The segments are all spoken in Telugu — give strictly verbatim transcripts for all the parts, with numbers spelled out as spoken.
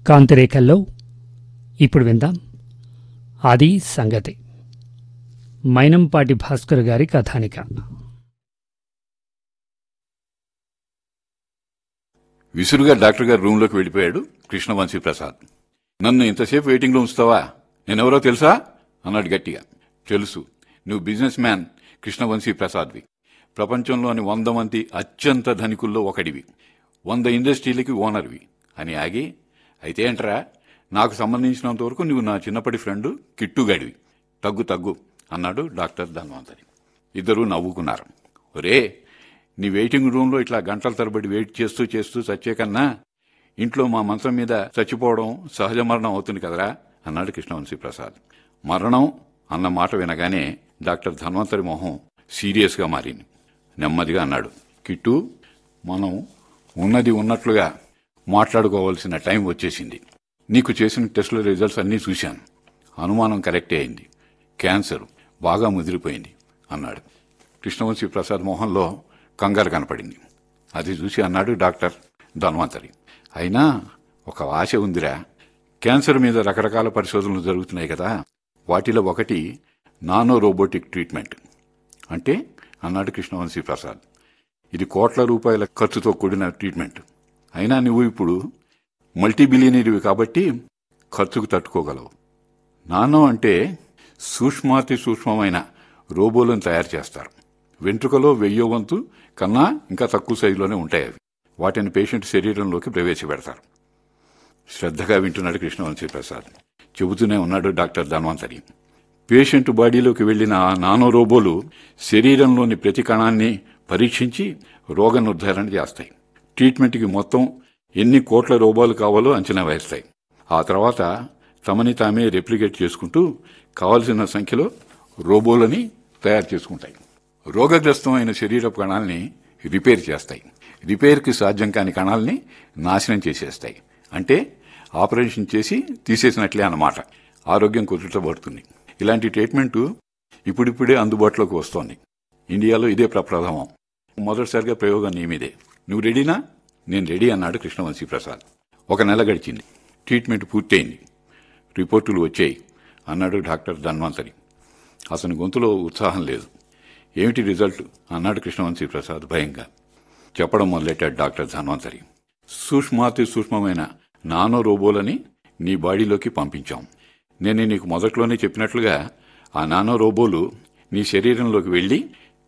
కాంతిరేఖల్లో ఇప్పుడు విందాం అది సంగతి. మైనంపాటి భాస్కర్ గారి కథానిక. విసురుగా డాక్టర్ గారు రూంలోకి వెళ్ళిపోయాడు కృష్ణవంశీ ప్రసాద్. నన్ను ఇంతసేపు వెయిటింగ్లో ఉంచుతావా? నేనెవరో తెలుసా అన్నాడు గట్టిగా. తెలుసు, నువ్వు బిజినెస్ మ్యాన్ కృష్ణవంశీ ప్రసాద్వి. ప్రపంచంలోని వంద మంది అత్యంత ధనికుల్లో ఒకడివి. వంద ఇండస్ట్రీలకి ఓనర్వి అని ఆగి, అయితే ఏంట్రా, నాకు సంబంధించినంత వరకు నువ్వు నా చిన్నప్పటి ఫ్రెండు కిట్టుగాడివి. తగ్గు తగ్గు అన్నాడు డాక్టర్ ధన్వంతరి. ఇద్దరూ నవ్వుకున్నారు. ఒరే, నీ వెయిటింగ్ రూంలో ఇట్లా గంటల తరబడి వెయిట్ చేస్తూ చేస్తూ చచ్చే కన్నా ఇంట్లో మా మంచం మీద చచ్చిపోవడం సహజ మరణం అవుతుంది కదరా అన్నాడు కృష్ణవంశీ ప్రసాద్. మరణం అన్న మాట వినగానే డాక్టర్ ధన్వంతరి మొహం సీరియస్ గా మారింది. నెమ్మదిగా అన్నాడు, కిట్టు, మనం ఉన్నది ఉన్నట్లుగా మాట్లాడుకోవాల్సిన టైం వచ్చేసింది. నీకు చేసిన టెస్టుల రిజల్ట్స్ అన్నీ చూశాను. అనుమానం కరెక్టే అయింది. క్యాన్సర్ బాగా ముదిరిపోయింది అన్నాడు. కృష్ణవంశీ ప్రసాద్ మొహంలో కంగారు కనపడింది. అది చూసి అన్నాడు డాక్టర్ ధన్వంతరి, అయినా ఒక ఆశ ఉందిరా. క్యాన్సర్ మీద రకరకాల పరిశోధనలు జరుగుతున్నాయి కదా, వాటిలో ఒకటి నానో రోబోటిక్ ట్రీట్మెంట్ అంటే అన్నాడు కృష్ణవంశీ ప్రసాద్. ఇది కోట్ల రూపాయల ఖర్చుతో కూడిన ట్రీట్మెంట్. అయినా నువ్వు ఇప్పుడు మల్టీ బిలియనీర్వి కాబట్టి ఖర్చుకు తట్టుకోగలవు. నానో అంటే సూక్ష్మాతి సూక్ష్మమైన రోబోలను తయారు చేస్తారు. వెంట్రుకలో వెయ్యో వంతు కన్నా ఇంకా తక్కువ సైజులోనే ఉంటాయి అవి. వాటిని పేషెంట్ శరీరంలోకి ప్రవేశపెడతారు. శ్రద్ధగా వింటున్నాడు కృష్ణవంశీ ప్రసాద్. చెబుతూనే ఉన్నాడు డాక్టర్ ధన్వంతరి. పేషెంట్ బాడీలోకి వెళ్లిన ఆ నానో రోబోలు శరీరంలోని ప్రతి కణాన్ని పరీక్షించి రోగ నిర్ధారణ చేస్తాయి. ట్రీట్మెంట్కి మొత్తం ఎన్ని కోట్ల రోబోలు కావాలో అంచనా వేస్తాయి. ఆ తర్వాత తమని తామే రెప్లికేట్ చేసుకుంటూ కావలసిన సంఖ్యలో రోబోలని తయారు చేసుకుంటాయి. రోగగ్రస్తమైన శరీరపు కణాలని రిపేర్ చేస్తాయి. రిపేర్కి సాధ్యం కాని కణాలని నాశనం చేసేస్తాయి. అంటే ఆపరేషన్ చేసి తీసేసినట్లే అన్నమాట. ఆరోగ్యం కుదుటపడుతుంది. ఇలాంటి ట్రీట్మెంట్ ఇప్పుడిప్పుడే అందుబాటులోకి వస్తోంది. ఇండియాలో ఇదే ప్రప్రథమం. మొదటిసారిగా ప్రయోగం నీ మీదే. నువ్వు రెడీనా? నేను రెడీ అన్నాడు కృష్ణవంశీ ప్రసాద్. ఒక నెల గడిచింది. ట్రీట్మెంట్ పూర్తయింది. రిపోర్టులు వచ్చాయి అన్నాడు డాక్టర్ ధన్వంతరి. అతని గొంతులో ఉత్సాహం లేదు. ఏమిటి రిజల్ట్ అన్నాడు కృష్ణవంశీ ప్రసాద్ భయంగా. చెప్పడం మొదలెట్టాడు డాక్టర్ ధన్వంతరి. సూక్ష్మాతి సూక్ష్మమైన నానో రోబోలని నీ బాడీలోకి పంపించాం. నేను నీకు మొదట్లోనే చెప్పినట్లుగా ఆ నానో రోబోలు నీ శరీరంలోకి వెళ్లి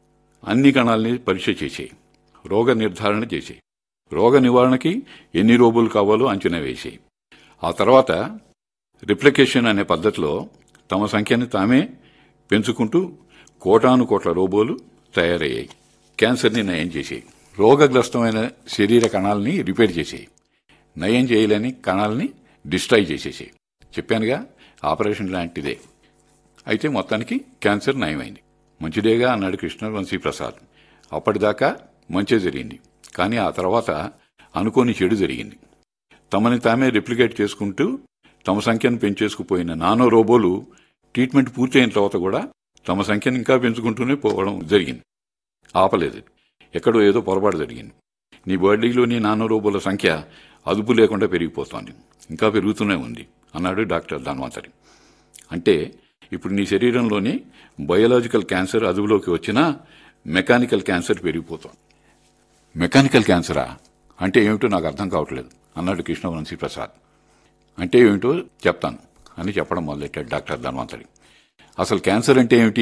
అన్ని కణాలని పరీక్ష చేసేయి. రోగ నిర్ధారణ చేసేయి. రోగ నివారణకి ఎన్ని రోబోలు కావాలో అంచనా వేసేయి. ఆ తర్వాత రిప్లికేషన్ అనే పద్ధతిలో తమ సంఖ్యని తామే పెంచుకుంటూ కోటాను కోట్ల రోబోలు తయారయ్యాయి. క్యాన్సర్ని నయం చేసేయి. రోగగ్రస్తమైన శరీర కణాలని రిపేర్ చేసేయి. నయం చేయలేని కణాలని డిస్ట్రాయ్ చేసేసేయి. చెప్పానుగా, ఆపరేషన్ లాంటిదే. అయితే మొత్తానికి క్యాన్సర్ నయమైంది. మంచిదేగా అన్నాడు కృష్ణవంశీ ప్రసాద్. అప్పటిదాకా మంచే జరిగింది. కానీ ఆ తర్వాత అనుకోని చెడు జరిగింది. తమని తామే రిప్లికేట్ చేసుకుంటూ తమ సంఖ్యను పెంచేసుకుపోయిన నానో రోబోలు ట్రీట్మెంట్ పూర్తయిన తర్వాత కూడా తమ సంఖ్యను ఇంకా పెంచుకుంటూనే పోవడం జరిగింది. ఆపలేదు. ఎక్కడో ఏదో పొరపాటు జరిగింది. నీ బాడీలోని నానో రోబోల సంఖ్య అదుపు లేకుండా పెరిగిపోతోంది. ఇంకా పెరుగుతూనే ఉంది అన్నాడు డాక్టర్ ధన్వంతరి. అంటే ఇప్పుడు నీ శరీరంలోని బయోలాజికల్ క్యాన్సర్ అదుపులోకి వచ్చినా మెకానికల్ క్యాన్సర్ పెరిగిపోతోంది. మెకానికల్ క్యాన్సరా అంటే ఏమిటో నాకు అర్థం కావట్లేదు అన్నాడు కృష్ణవంశీ ప్రసాద్. అంటే ఏమిటో చెప్తాను అని చెప్పడం మొదలెట్టాడు డాక్టర్ ధన్వంతరి. అసలు క్యాన్సర్ అంటే ఏమిటి?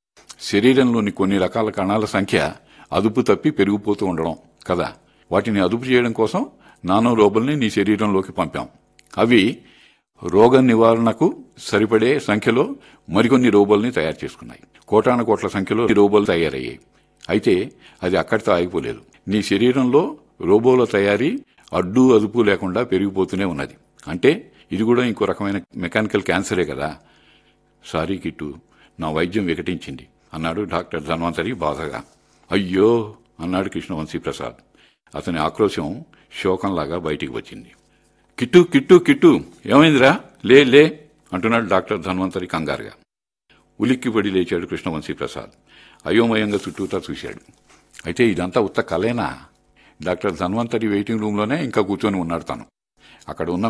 శరీరంలోని కొన్ని రకాల కణాల సంఖ్య అదుపు తప్పి పెరిగిపోతూ ఉండడం కదా. వాటిని అదుపు చేయడం కోసం నానో రోబోల్ని నీ శరీరంలోకి పంపాం. అవి రోగ నివారణకు సరిపడే సంఖ్యలో మరికొన్ని రోబోల్ని తయారు చేసుకున్నాయి. కోటాను కోట్ల సంఖ్యలో రోబోలు తయారయ్యాయి. అయితే అది అక్కడితో ఆగిపోలేదు. నీ శరీరంలో రోబోల తయారీ అడ్డు అదుపు లేకుండా పెరిగిపోతూనే ఉన్నది. అంటే ఇది కూడా ఇంకో రకమైన మెకానికల్ క్యాన్సరే కదా. సారీ కిట్టు, నా వైద్యం వికటించింది అన్నాడు డాక్టర్ ధన్వంతరి బాధగా. అయ్యో అన్నాడు కృష్ణవంశీ ప్రసాద్. అతని ఆక్రోశం శోకంలాగా బయటికి వచ్చింది. కిట్టు కిట్టు కిట్టు ఏమైందిరా, లే లే అంటున్నాడు డాక్టర్ ధన్వంతరి కంగారుగా. ఉలిక్కిపడి లేచాడు కృష్ణవంశీ ప్రసాద్. అయోమయంగా చుట్టూతా చూశాడు. అయితే ఇదంతా ఉత్త కలేనా? డాక్టర్ ధన్వంతరి వెయిటింగ్ రూంలోనే ఇంకా కూర్చొని ఉన్నాడు తను. అక్కడ ఉన్న